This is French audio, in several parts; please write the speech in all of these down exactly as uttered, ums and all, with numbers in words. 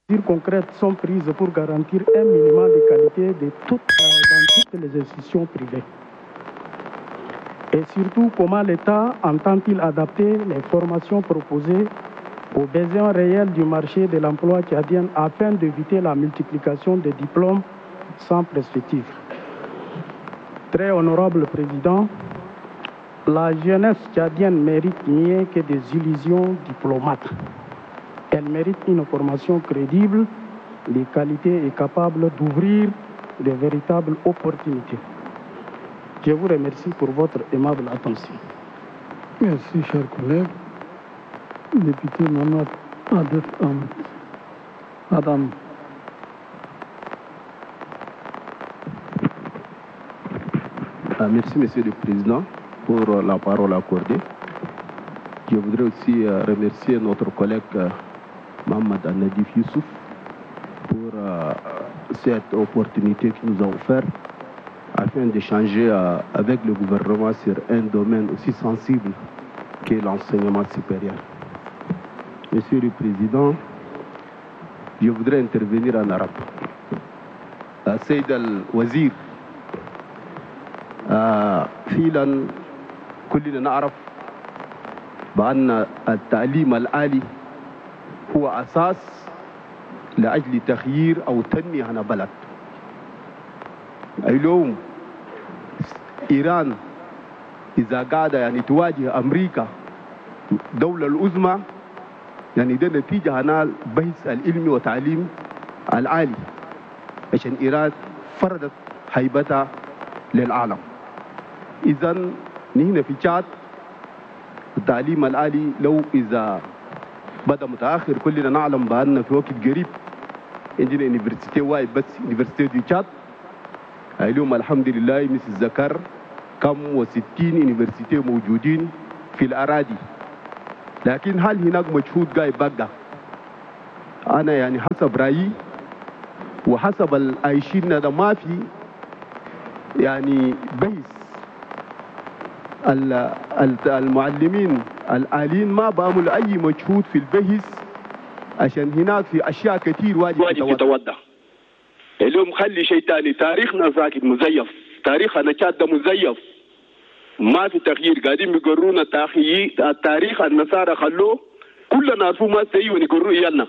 mesures concrètes sont prises pour garantir un minimum de qualité de toutes, euh, dans toutes les institutions privées? Et surtout, comment l'État entend-il adapter les formations proposées aux besoins réels du marché de l'emploi tchadien afin d'éviter la multiplication des diplômes sans perspective? Très honorable Président, la jeunesse tchadienne mérite mieux que des illusions diplomates. Elle mérite une formation crédible, de qualité et capable d'ouvrir de véritables opportunités. Je vous remercie pour votre aimable attention. Merci, chers collègues. Député Mohamed Adef Ahmed. Madame. Ah, merci, Monsieur le Président, pour la parole accordée. Je voudrais aussi euh, remercier notre collègue euh, Mohamed Al-Nadif Youssouf pour euh, cette opportunité qu'il nous a offerte afin d'échanger euh, avec le gouvernement sur un domaine aussi sensible qu'est l'enseignement supérieur. Monsieur le Président, je voudrais intervenir en arabe. Saïd al-Wazir, فعلا كلنا نعرف بأن التعليم العالي هو أساس لأجل تغيير أو تنمية هنا بلد. اليوم إيران إذا قاعدة يعني تواجه أمريكا دولة العظمى، يعني ده نتيجة هنا البحث العلمي والتعليم العالي، عشان إيران فرضت هيبتها للعالم. إذن نحن في تشاد التعليم العالي لو إذا بدأ متأخر كلنا نعلم بأن في وقت قريب عندنا يونيفرسيتي واحد بس، يونيفرسيتي دي تشاد. اليوم الحمد لله مثل ذكر كم وستين يونيفرسيتي موجودين في الأراضي، لكن هل هناك مجهود قاعد بقى؟ أنا يعني حسب رأيي وحسب العايشين ده ما في يعني بحث. المعلمين الآليين ما بعملوا أي مجهود في البحث عشان هناك في أشياء كثير واجب, واجب تتوضع. اليوم خلي شيء ثاني، تاريخنا ساكت مزيف، تاريخنا تشاد مزيف، ما في تغيير. قاعدين بيقرونا التاريخ النصارى خلوه كلنا نعرفوه ما سيء ونقروه إيانا،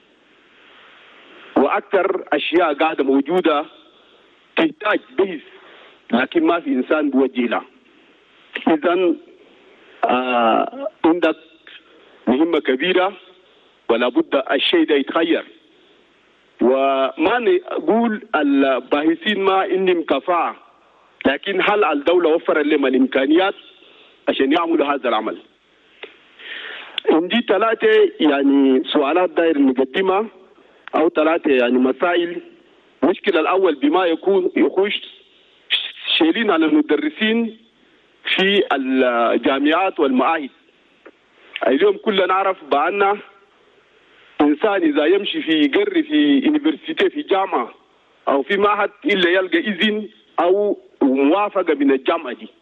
وأكثر أشياء قاعدة موجودة تحتاج بحث لكن ما في إنسان بوجه لها. إذن آه عندك مهمة كبيرة ولا بد الشيء ده يتغير. وما نقول الباحثين ما عندهم كفاءة، لكن هل الدولة وفرت لهم الإمكانيات عشان يعملوا هذا العمل؟ عندي ثلاثة يعني سؤالات داير نقدمها أو ثلاثة يعني مسائل. المشكلة الأول بما يكون يخش شايلين على المدرسين في الجامعات والمعاهد. اليوم كلنا نعرف بأن إنسان إذا يمشي في يقري في يونيفرسيتي في جامعة أو في معهد إلا يلقى إذن أو موافقة من الجامعة دي،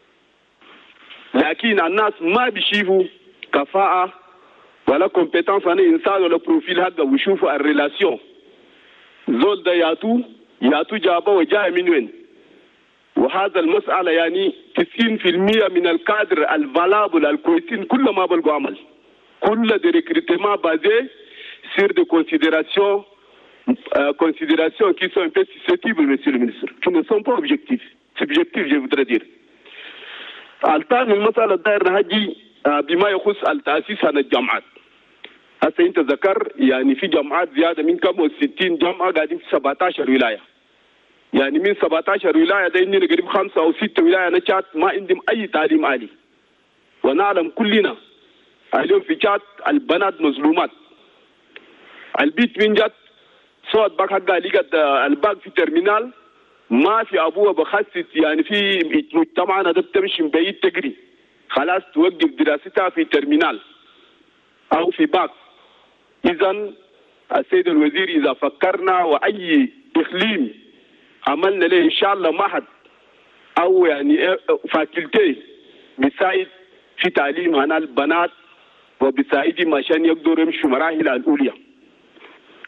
لكن الناس ما بيشوفوا كفاءة ولا كومبيتنس عن إنسان ولا بروفيل حقه، ويشوفوا الريلاسيون زول ده ياتو ياتو جابه وجاي من وين. وهذا المسألة يعني تسعين بالمئة من الكادر الفالابل الكويسين كل ما بلقوا عمل، كل دي ريكريتمون بازي sur des considérations euh, considérations qui sont un peu susceptibles, monsieur le ministre, qui ne sont pas objectifs, subjectifs je voudrais dire. الثاني المسألة الدائرة هجي بما يخص التأسيس عن الجامعات. هسه انت ذكر يعني في جامعات زيادة من كم وستين جامعة قاعدين في سبعة عشر ولاية، يعني من سبعة عشر ولاية ده عندنا قريب خمسة أو ستة ولاية نشات ما عندهم أي تعليم عالي. ونعلم كلنا اليوم في تشاد البنات مظلومات. البيت من جات صوت باك حقها لقت الباك في ترمينال ما في أبوها بخصص، يعني في مجتمعنا ده بتمشي من بعيد تجري خلاص توقف دراستها في ترمينال أو في باك. إذن السيد الوزير إذا فكرنا وأي إقليم عملنا له إن شاء الله معهد أو يعني فاكولتي بيساعد في تعليم هنا البنات وبيساعدهم عشان يقدروا يمشوا مراحل الأولى.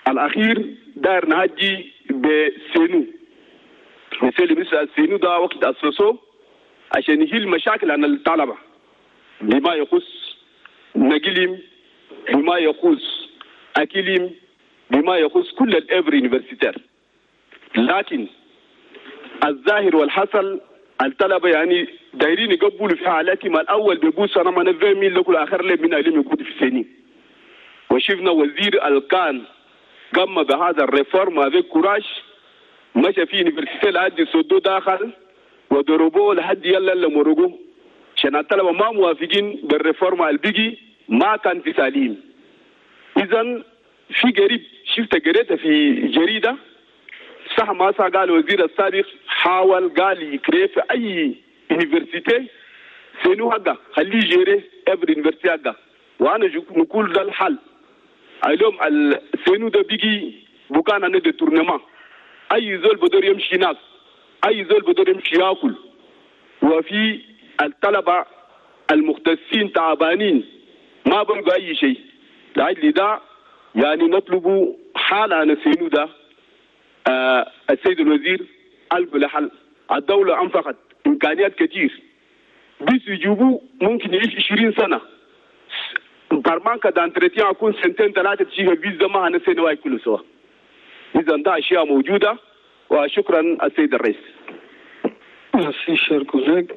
الأخير داير نهجي بسينو مثل مثل سينو ده وقت أسسه عشان يحل مشاكل عن الطلبة بما يخص نقلهم بما يخص أكلهم بما يخص كل الإبر يونيفرسيتير. لكن الظاهر والحصل الطلبة يعني دايرين يقبلوا في حالاتهم الأول بيقول سنة ما نفهمين لكل آخر لي من علم يقود في سنين. وشفنا وزير الكان قام بهذا الريفورم هذا كوراج مشى في يونيفرسيتي لحد صدو داخل وضربوه لحد يلا لمرقوه عشان الطلبة ما موافقين بالريفورم البيجي ما كان في سليم. إذن في قريب شفت قريتها في جريدة صح ما صح قال الوزير السابق حاول قال يكري في أي يونيفرسيتي سينو حقه خليه يجري ابر يونيفرسيتي حقه. وأنا نقول ده الحل. اليوم السينو ده بيجي بكان عن التورنمان أي زول بدور يمشي هناك أي زول بدور يمشي ياكل وفي الطلبة المختصين تعبانين ما بلقوا أي شيء. لأجل ده يعني نطلب حال عن السينو ده. آه السيد الوزير قلب لحل. الدولة أنفقت إمكانيات كثير بس يجيبوا ممكن يعيش عشرين سنة برمانكا دانتريتيان أكون سنتين ثلاثة تشيها فيزا ما هنسينا واي كله سوا. إذا ده أشياء موجودة وشكرا السيد الرئيس. Merci, cher collègue.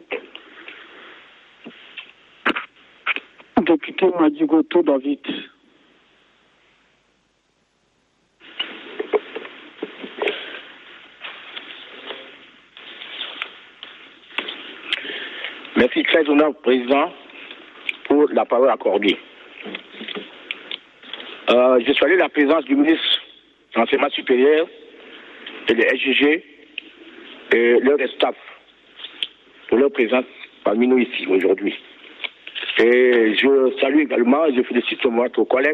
Député Madjigoto David. Merci très honorable Président pour la parole accordée. Euh, je salue la présence du ministre de l'Enseignement supérieur et de S G G et leur staff pour leur présence parmi nous ici aujourd'hui. Et je salue également et je félicite notre collègue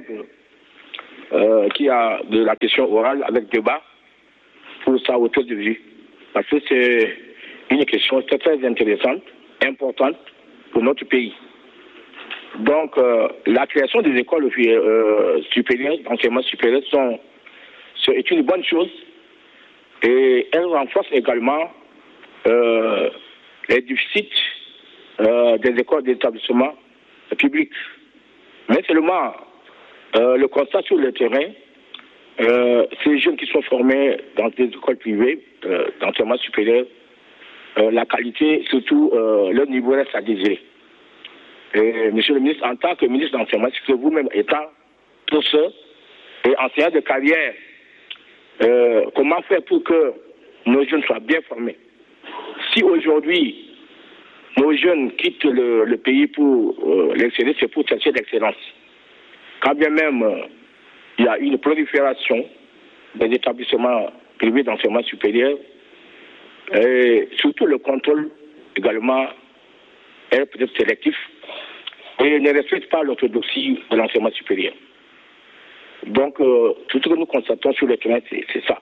euh, qui a de la question orale avec débat pour sa hauteur de vue. Parce que c'est une question très, très intéressante, importante pour notre pays. Donc, euh, la création des écoles euh, supérieures, d'enseignement supérieur, sont, est une bonne chose et elle renforce également euh, les déficits euh, des écoles d'établissement publics. Mais seulement, euh, le constat sur le terrain, euh, ces jeunes qui sont formés dans des écoles privées euh, d'enseignement supérieur, euh, la qualité, surtout euh, leur niveau reste à désirer. Et, monsieur le ministre, en tant que ministre d'enseignement, c'est que vous-même étant professeur et enseignant de carrière, euh, comment faire pour que nos jeunes soient bien formés? Si aujourd'hui, nos jeunes quittent le, le pays pour euh, l'exceller, c'est pour chercher l'excellence. Quand bien même euh, il y a une prolifération des établissements privés d'enseignement supérieur, et surtout le contrôle également est peut-être sélectif et ne respecte pas l'orthodoxie de l'enseignement supérieur. Donc, euh, tout ce que nous constatons sur le terrain, c'est ça.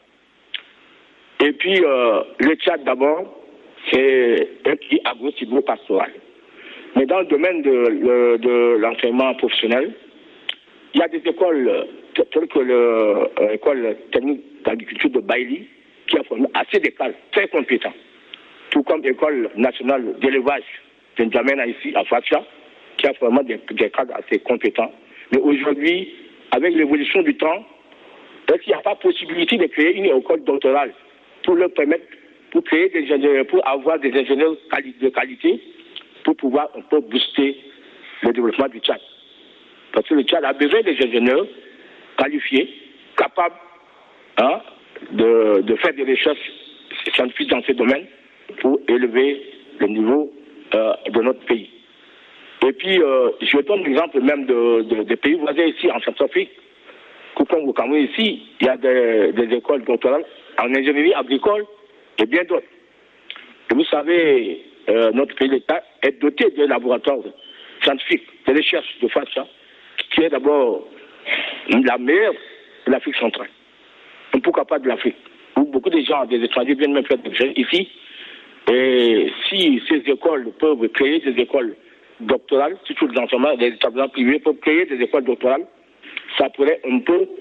Et puis, euh, le Tchad, d'abord, c'est un pays agro-silvo-pastoral. Mais dans le domaine de, de, de l'enseignement professionnel, il y a des écoles, telles que l'école technique d'agriculture de Bailly, qui a formé assez de cadres très compétents. Tout comme l'école nationale d'élevage de N'Djamena ici, à Fatia, qui a formé des, des cadres assez compétents. Mais aujourd'hui, avec l'évolution du temps, est-ce qu'il n'y a pas possibilité de créer une école doctorale pour leur permettre, pour créer des ingénieurs, pour avoir des ingénieurs de qualité, pour pouvoir un peu booster le développement du Tchad. Parce que le Tchad a besoin des ingénieurs qualifiés, capables hein, de, de faire des recherches scientifiques dans ces domaines pour élever le niveau euh, de notre pays. Et puis, euh, je donne l'exemple même de, de, des pays voisins ici, en Centrafrique, comme au Cameroun ici, il y a des, des écoles doctorales en ingénierie agricole et bien d'autres. Et vous savez, euh, notre pays, l'État, est doté de laboratoires scientifiques, de recherche de Facha, qui est d'abord la meilleure de l'Afrique centrale. Et pourquoi pas de l'Afrique, où beaucoup de gens, des étrangers viennent même faire des recherches ici. Et si ces écoles peuvent créer des écoles doctorales, surtout les enseignements des établissements privés peuvent créer des écoles doctorales, ça pourrait un peu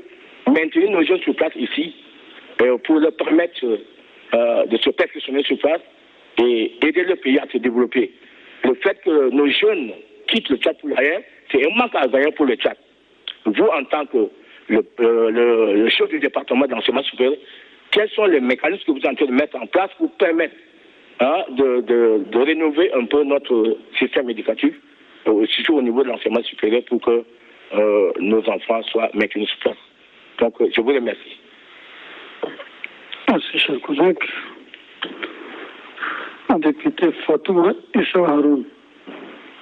maintenir nos jeunes sur place ici euh, pour leur permettre euh, de se perfectionner sur place et aider le pays à se développer. Le fait que nos jeunes quittent le Tchad pour l'ailleurs, c'est un manque à gagner pour le Tchad. Vous, en tant que le, euh, le, le chef du département d'enseignement supérieur, quels sont les mécanismes que vous êtes en train de mettre en place pour permettre hein, de, de, de rénover un peu notre système éducatif, euh, surtout au niveau de l'enseignement supérieur, pour que euh, nos enfants soient maintenus sur place. Donc, euh, je vous remercie. Merci, cher collègue. Député Fatou Issa Haroun.